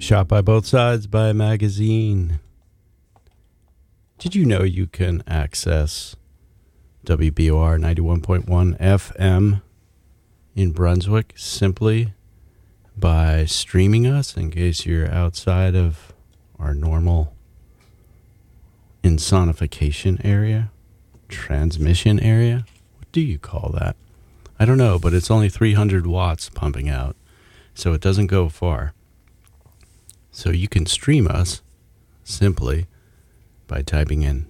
Shot by Both Sides by Magazine. Did you know you can access WBOR 91.1 FM in Brunswick simply by streaming us, in case you're outside of our normal insonification area, transmission area? What do you call that? I don't know, but it's only 300 watts pumping out, so it doesn't go far. So you can stream us simply by typing in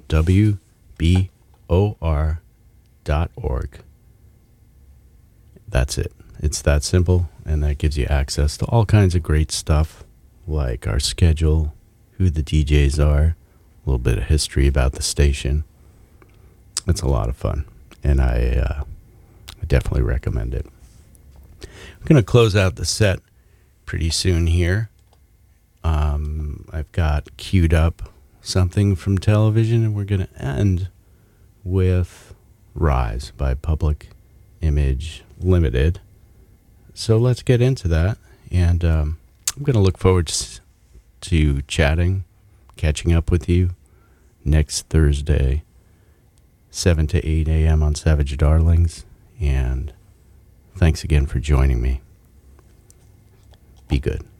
WBOR.org. That's it. It's that simple, and that gives you access to all kinds of great stuff, like our schedule, who the DJs are, a little bit of history about the station. It's a lot of fun, and I definitely recommend it. I'm going to close out the set pretty soon here. I've got queued up something from television, and we're going to end with Rise by Public Image Limited. So let's get into that, and I'm going to look forward to catching up with you next Thursday, 7 to 8 a.m. on Savage Darlings, and thanks again for joining me. Be good.